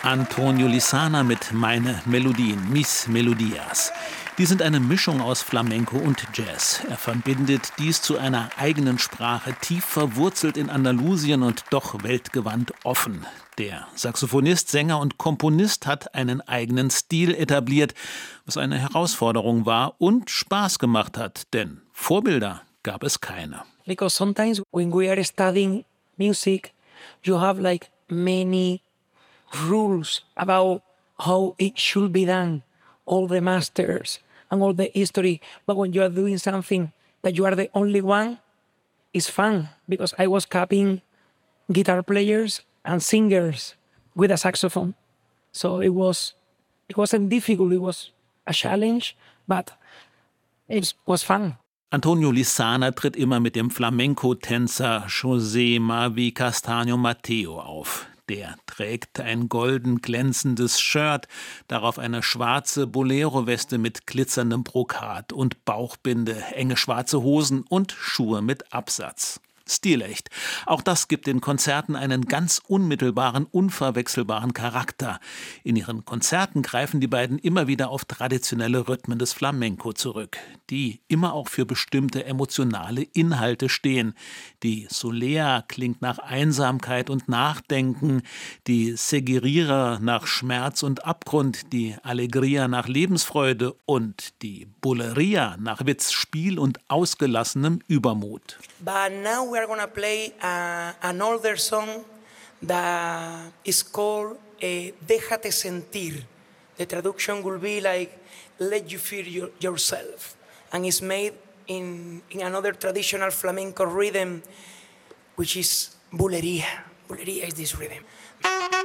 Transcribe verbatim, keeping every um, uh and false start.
Antonio Lizana mit Meine Melodien, Mis Melodias. Die sind eine Mischung aus Flamenco und Jazz. Er verbindet dies zu einer eigenen Sprache, tief verwurzelt in Andalusien und doch weltgewandt offen. Der Saxophonist, Sänger und Komponist hat einen eigenen Stil etabliert, was eine Herausforderung war und Spaß gemacht hat, denn Vorbilder gab es keine. Because sometimes when we are studying music, you have like many rules about how it should be done, all the masters and all the history. But when you are doing something that you are the only one, it's fun because I was copying guitar players and singers with a saxophone. So it was, it wasn't difficult. It was a challenge, but it was fun. Antonio Lizana tritt immer mit dem Flamenco-Tänzer José Mavi Castaño Mateo auf. Der trägt ein golden glänzendes Shirt, darauf eine schwarze Bolero-Weste mit glitzerndem Brokat und Bauchbinde, enge schwarze Hosen und Schuhe mit Absatz. Stilecht. Auch das gibt den Konzerten einen ganz unmittelbaren, unverwechselbaren Charakter. In ihren Konzerten greifen die beiden immer wieder auf traditionelle Rhythmen des Flamenco zurück, die immer auch für bestimmte emotionale Inhalte stehen. Die Solea klingt nach Einsamkeit und Nachdenken, die Seguirira nach Schmerz und Abgrund, die Alegria nach Lebensfreude und die Bulería nach Witz, Spiel und ausgelassenem Übermut. But now we are going to play uh, an older song that is called uh, Déjate Sentir. The traduction will be like, let you feel your, yourself. And it's made in, in another traditional flamenco rhythm, which is bulería. Bulería is this rhythm.